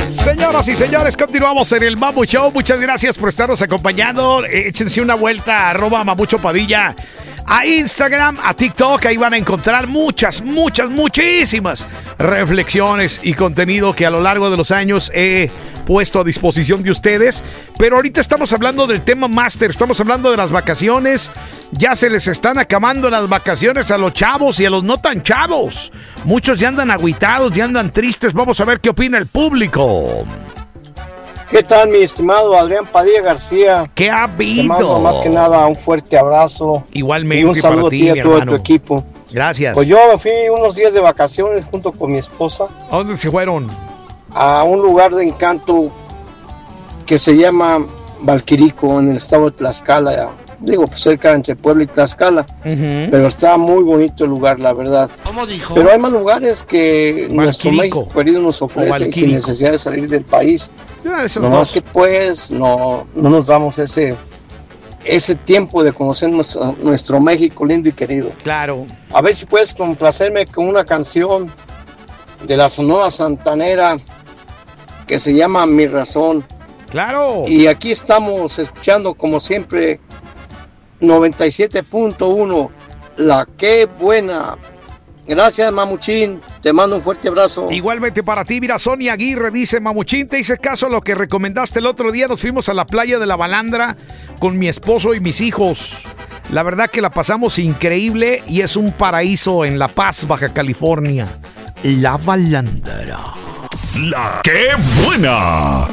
Señoras y señores, continuamos en el Mamu Show. Muchas gracias por estarnos acompañando. Échense una vuelta a @Mamucho Padilla a Instagram, a TikTok. Ahí van a encontrar muchísimas reflexiones y contenido que a lo largo de los años he puesto a disposición de ustedes. Pero ahorita estamos hablando del tema máster, estamos hablando de las vacaciones. Ya se les están acabando las vacaciones a los chavos y a los no tan chavos. Muchos ya andan agüitados, ya andan tristes. Vamos a ver qué opina el público. ¿Qué tal, mi estimado Adrián Padilla García? ¿Qué ha habido? Te mando más que nada un fuerte abrazo. Igualmente, y un saludo a ti y a todo tu equipo. Gracias. Pues yo me fui unos días de vacaciones junto con mi esposa. ¿A dónde se fueron? A un lugar de encanto que se llama Valquirico, en el estado de Tlaxcala. Digo, pues cerca entre Puebla y Tlaxcala. Pero está muy bonito el lugar, la verdad. ¿Cómo dijo? Pero hay más lugares que nuestro Valquirico. México querido nos ofrece sin necesidad de salir del país. No más que pues no nos damos ese tiempo de conocer nuestro México lindo y querido. Claro. A ver si puedes complacerme con una canción de la Sonora Santanera que se llama Mi Razón. Claro. Y aquí estamos escuchando como siempre 97.1, la que buena. Gracias, Mamuchín, te mando un fuerte abrazo. Igualmente para ti, mira, Sonia Aguirre dice: Mamuchín, te hice caso a lo que recomendaste el otro día. Nos fuimos a la playa de La Balandra con mi esposo y mis hijos. La verdad que la pasamos increíble y es un paraíso en La Paz, Baja California. La Balandra. La que buena.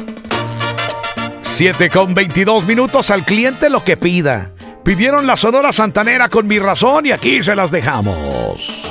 7:22, al cliente lo que pida. Pidieron la Sonora Santanera con Mi Razón y aquí se las dejamos.